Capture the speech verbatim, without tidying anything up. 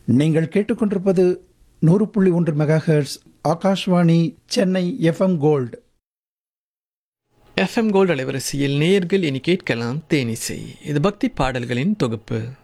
நீங்கள் கேட்டுக்கொண்டிருப்பது நூறு புள்ளி ஒன்று megahertz Akashvani Chennai FM gold. FM gold அலைவரிசையில் நேயர்கள் இனி கேட்கலாம் தேனிசை. இது பக்தி பாடல்களின் தொகுப்பு.